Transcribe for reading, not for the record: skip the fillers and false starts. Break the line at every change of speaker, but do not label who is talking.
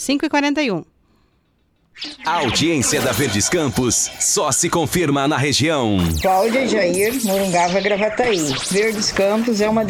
5h41.
A audiência da Verdes Campos só se confirma na região.
Cláudia Jair, Morungava, Gravataí. Verdes Campos é uma